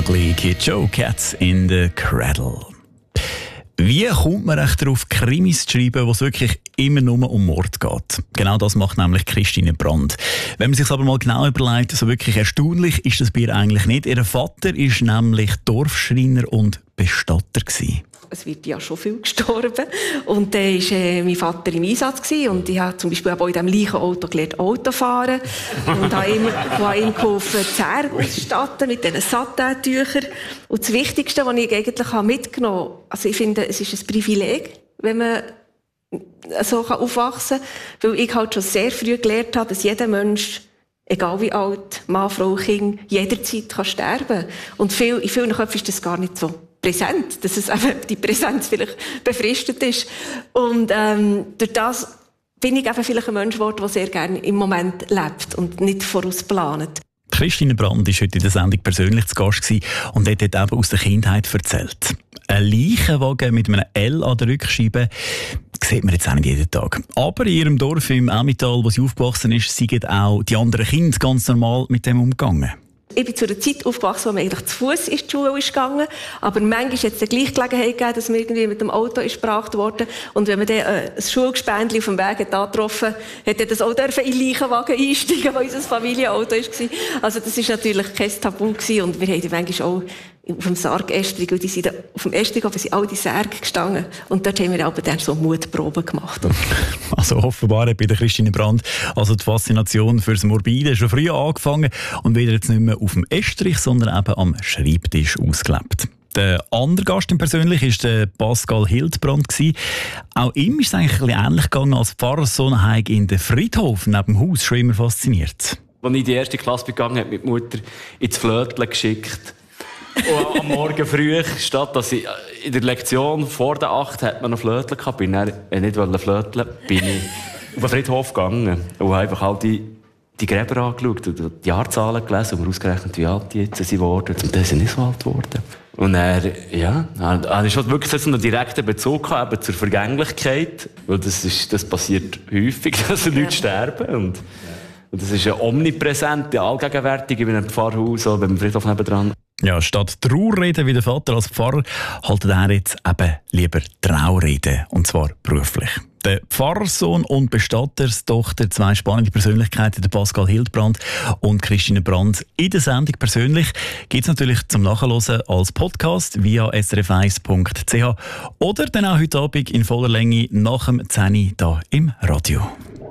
Ugly Kid Joe, Cats in the Cradle. Wie kommt man echt darauf, Krimis zu schreiben, wo es wirklich immer nur um Mord geht? Genau das macht nämlich Christine Brand. Wenn man sich aber mal genau überlegt, so wirklich erstaunlich ist das bei ihr eigentlich nicht. Ihr Vater ist nämlich Dorfschreiner und Bestatter gewesen. Es wird ja schon viel gestorben. Und dann war mein Vater im Einsatz gewesen. Und ich habe zum Beispiel auch in diesem gleichen Auto gelernt, Auto fahren. Und habe ihm geholfen, die Zähre auszustatten mit diesen Satin-Tüchern. Und das Wichtigste, was ich eigentlich mitgenommen habe, also ich finde, es ist ein Privileg, wenn man so aufwachsen kann. Weil ich halt schon sehr früh gelernt habe, dass jeder Mensch, egal wie alt, Mann, Frau, Kind, jederzeit kann sterben kann. Und in vielen Köpfen ist das gar nicht so präsent, dass es eben die Präsenz vielleicht befristet ist. Und durch das bin ich eben vielleicht ein Mensch geworden, der sehr gerne im Moment lebt und nicht vorausplant. Christine Brand war heute in der Sendung persönlich zu Gast und hat eben aus der Kindheit erzählt. Ein Leichenwagen mit einem L an der Rückscheibe sieht man jetzt auch nicht jeden Tag. Aber in ihrem Dorf im Emmental, wo sie aufgewachsen ist, sind auch die anderen Kinder ganz normal mit dem umgegangen. Ich bin zu einer Zeit aufgewachsen, wo man eigentlich zu Fuß in die Schule ist gegangen. Aber manchmal hat es eine Gleichgelegenheit gegeben, dass man irgendwie mit dem Auto ist gebracht worden. Und wenn man dann ein Schulgespendli auf dem Weg hat getroffen hat, hätte das auch in den Leichenwagen einsteigen, weil unser Familienauto war. Also das war natürlich kein Tabu gewesen. Und wir haben manchmal auch auf dem Sargästrig, und die sind auf dem Ästrig, aber sind all die Särge gestanden. Und dort haben wir auch dann so Mutproben gemacht. Also offenbar hat bei der Christine Brand also die Faszination fürs Morbide schon früh angefangen und wieder jetzt nicht mehr auf dem Estrich, sondern eben am Schreibtisch ausgelebt. Der andere Gast persönlich war der Pascal Hildbrand. Auch ihm ist es eigentlich ein bisschen ähnlich gegangen als Pfarrerssohn in den Friedhof neben dem Haus. Schon immer fasziniert. Als ich in die erste Klasse begangen habe, hat die Mutter ins Flötchen geschickt. Und am Morgen früh, statt dass ich in der Lektion vor der 8 hat man noch Flötchen gehabt, bin ich nicht Flötchen, bin ich auf den Friedhof gegangen und habe einfach all die Gräber angeschaut und die Jahrzahlen gelesen und ausgerechnet, wie alt die jetzt sind worden. Und dann sind nicht so alt geworden. Und er hat schon wirklich so einen direkten Bezug gehabt, eben zur Vergänglichkeit, weil das passiert häufig, dass Leute sterben. Und das ist ja omnipräsent, allgegenwärtig in einem Pfarrhaus oder beim Friedhof nebendran. Ja, statt Trauerreden wie der Vater als Pfarrer, haltet er jetzt eben lieber Traureden, und zwar beruflich. Der Pfarrersohn und Bestatterstochter, zwei spannende Persönlichkeiten, der Pascal Hildbrand und Christine Brand. In der Sendung persönlich gibt es natürlich zum Nachhören als Podcast via srf1.ch oder dann auch heute Abend in voller Länge nach dem 10 Uhr hier im Radio.